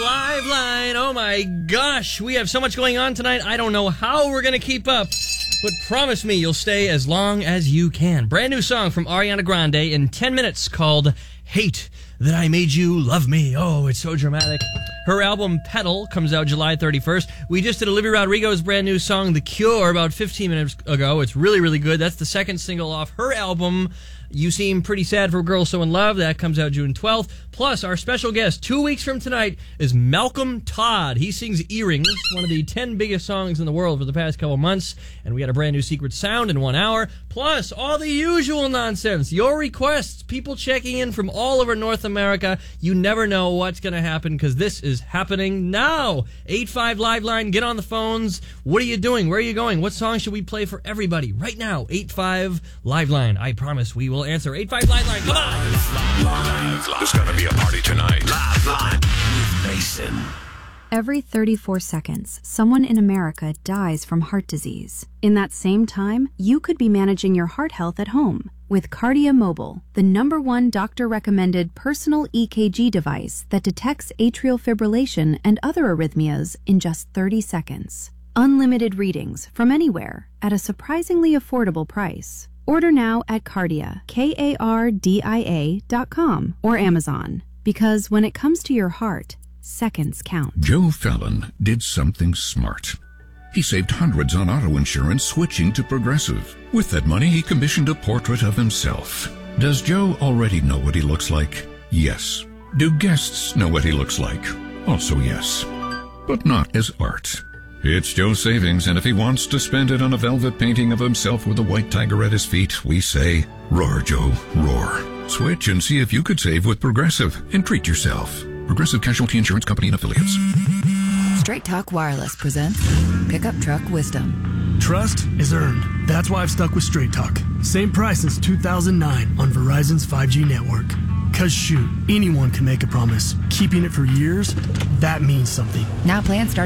Liveline. Oh my gosh, we have so much going on tonight. I don't know how we're going to keep up, but promise me you'll stay as long as you can. Brand new song from Ariana Grande in 10 minutes called Hate That I Made You Love Me. Oh, it's so dramatic. Her album Petal comes out July 31st. We just did Olivia Rodrigo's brand new song, The Cure, about 15 minutes ago. It's really, really good. That's the second single off her album, You Seem Pretty Sad for a Girl So in Love. That comes out June 12th. Plus, our special guest 2 weeks from tonight is Malcolm Todd. He sings Earrings, one of the 10 biggest songs in the world for the past couple months. And we got a brand new secret sound in 1 hour. Plus, all the usual nonsense. Your requests, people checking in from all over North America. You never know what's going to happen because this is happening now. 85 Liveline, get on the phones. What are you doing? Where are you going? What song should we play for everybody right now? 85 Liveline. I promise we will answer. 85 Liveline, come on! There's gonna be a party tonight. Liveline with Mason. Every 34 seconds, someone in America dies from heart disease. In that same time, you could be managing your heart health at home with Kardia Mobile, the #1 doctor-recommended personal EKG device that detects atrial fibrillation and other arrhythmias in just 30 seconds. Unlimited readings from anywhere at a surprisingly affordable price. Order now at Kardia, KARDIA.com or Amazon. Because when it comes to your heart, seconds count. Joe Fallon did something smart. He saved hundreds on auto insurance switching to Progressive. With that money, he commissioned a portrait of himself. Does Joe already know what he looks like? Yes. Do guests know what he looks like? Also yes. But not as art. It's Joe's savings, and if he wants to spend it on a velvet painting of himself with a white tiger at his feet, we say, roar, Joe, roar. Switch and see if you could save with Progressive and treat yourself. Progressive Casualty Insurance Company and Affiliates. Straight Talk Wireless presents Pickup Truck Wisdom. Trust is earned. That's why I've stuck with Straight Talk. Same price since 2009 on Verizon's 5G network. Cause shoot, anyone can make a promise. Keeping it for years, that means something. Now plans start